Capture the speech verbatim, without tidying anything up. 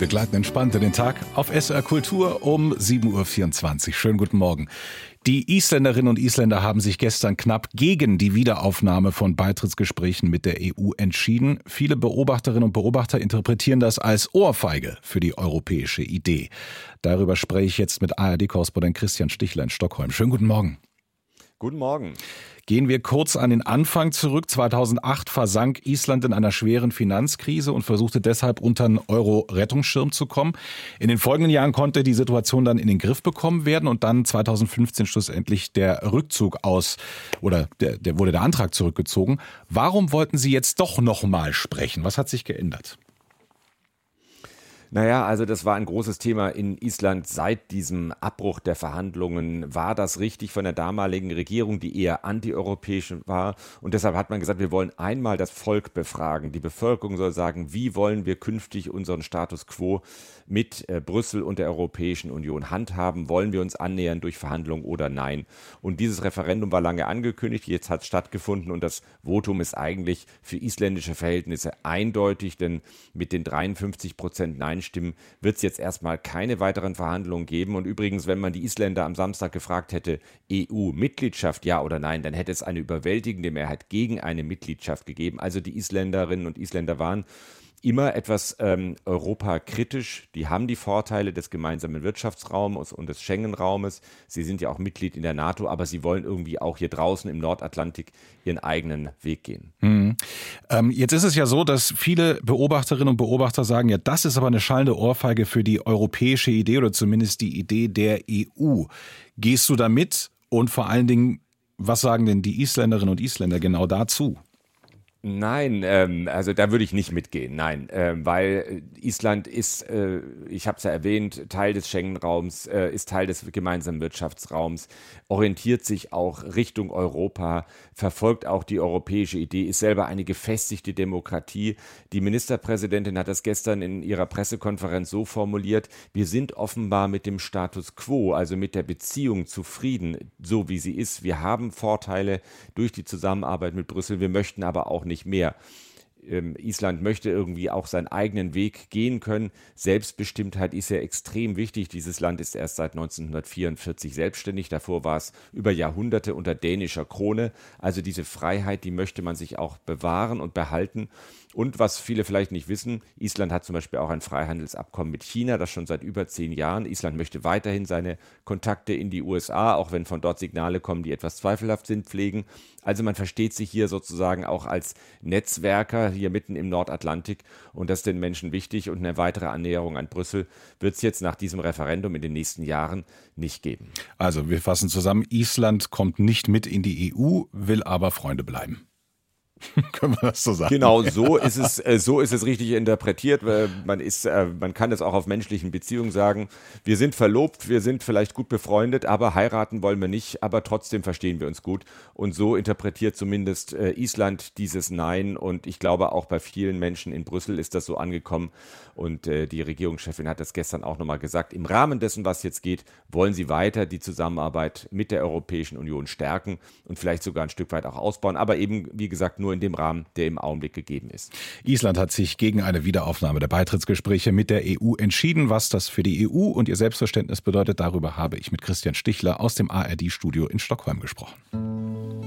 Wir gleiten entspannt in den Tag auf S R Kultur um sieben Uhr vierundzwanzig. Schönen guten Morgen. Die Isländerinnen und Isländer haben sich gestern knapp gegen die Wiederaufnahme von Beitrittsgesprächen mit der E U entschieden. Viele Beobachterinnen und Beobachter interpretieren das als Ohrfeige für die europäische Idee. Darüber spreche ich jetzt mit A R D-Korrespondent Christian Stichler in Stockholm. Schönen guten Morgen. Guten Morgen. Gehen wir kurz an den Anfang zurück. zweitausendacht versank Island in einer schweren Finanzkrise und versuchte deshalb unter einen Euro-Rettungsschirm zu kommen. In den folgenden Jahren konnte die Situation dann in den Griff bekommen werden und dann zweitausendfünfzehn schlussendlich der Rückzug aus oder der, der wurde der Antrag zurückgezogen. Warum wollten Sie jetzt doch noch mal sprechen? Was hat sich geändert? Naja, also das war ein großes Thema in Island seit diesem Abbruch der Verhandlungen. War das richtig von der damaligen Regierung, die eher antieuropäisch war? Und deshalb hat man gesagt, wir wollen einmal das Volk befragen. Die Bevölkerung soll sagen, wie wollen wir künftig unseren Status quo mit äh, Brüssel und der Europäischen Union handhaben? Wollen wir uns annähern durch Verhandlungen oder nein? Und dieses Referendum war lange angekündigt, jetzt hat es stattgefunden und das Votum ist eigentlich für isländische Verhältnisse eindeutig, denn mit den dreiundfünfzig Prozent Nein Stimmen wird es jetzt erstmal keine weiteren Verhandlungen geben. Und übrigens, wenn man die Isländer am Samstag gefragt hätte, E U-Mitgliedschaft ja oder nein, dann hätte es eine überwältigende Mehrheit gegen eine Mitgliedschaft gegeben. Also die Isländerinnen und Isländer waren immer etwas ähm, europakritisch. Die haben die Vorteile des gemeinsamen Wirtschaftsraums und des Schengen-Raumes. Sie sind ja auch Mitglied in der NATO, aber sie wollen irgendwie auch hier draußen im Nordatlantik ihren eigenen Weg gehen. Hm. Ähm, jetzt ist es ja so, dass viele Beobachterinnen und Beobachter sagen, ja, das ist aber eine schallende Ohrfeige für die europäische Idee oder zumindest die Idee der E U. Gehst du da mit? Und vor allen Dingen, was sagen denn die Isländerinnen und Isländer genau dazu? Nein, ähm, also da würde ich nicht mitgehen, nein, ähm, weil Island ist, äh, ich habe es ja erwähnt, Teil des Schengen-Raums, äh, ist Teil des gemeinsamen Wirtschaftsraums, orientiert sich auch Richtung Europa, verfolgt auch die europäische Idee, ist selber eine gefestigte Demokratie. Die Ministerpräsidentin hat das gestern in ihrer Pressekonferenz so formuliert, wir sind offenbar mit dem Status quo, also mit der Beziehung zufrieden, so wie sie ist. Wir haben Vorteile durch die Zusammenarbeit mit Brüssel, wir möchten aber auch nicht nicht mehr. Ähm, Island möchte irgendwie auch seinen eigenen Weg gehen können. Selbstbestimmtheit ist ja extrem wichtig. Dieses Land ist erst seit neunzehnhundertvierundvierzig selbstständig. Davor war es über Jahrhunderte unter dänischer Krone. Also diese Freiheit, die möchte man sich auch bewahren und behalten. Und was viele vielleicht nicht wissen, Island hat zum Beispiel auch ein Freihandelsabkommen mit China, das schon seit über zehn Jahren. Island möchte weiterhin seine Kontakte in die U S A, auch wenn von dort Signale kommen, die etwas zweifelhaft sind, pflegen. Also man versteht sich hier sozusagen auch als Netzwerker hier mitten im Nordatlantik und das ist den Menschen wichtig und eine weitere Annäherung an Brüssel wird es jetzt nach diesem Referendum in den nächsten Jahren nicht geben. Also wir fassen zusammen, Island kommt nicht mit in die E U, will aber Freunde bleiben. Können wir das so sagen? Genau, so ist es, äh, so ist es richtig interpretiert. Weil man ist, äh, man kann es auch auf menschlichen Beziehungen sagen. Wir sind verlobt, wir sind vielleicht gut befreundet, aber heiraten wollen wir nicht, aber trotzdem verstehen wir uns gut. Und so interpretiert zumindest äh, Island dieses Nein. Und ich glaube, auch bei vielen Menschen in Brüssel ist das so angekommen. Und äh, die Regierungschefin hat das gestern auch nochmal gesagt. Im Rahmen dessen, was jetzt geht, wollen sie weiter die Zusammenarbeit mit der Europäischen Union stärken und vielleicht sogar ein Stück weit auch ausbauen. Aber eben, wie gesagt, nur in dem Rahmen, der im Augenblick gegeben ist. Island hat sich gegen eine Wiederaufnahme der Beitrittsgespräche mit der E U entschieden. Was das für die E U und ihr Selbstverständnis bedeutet, darüber habe ich mit Christian Stichler aus dem A R D-Studio in Stockholm gesprochen.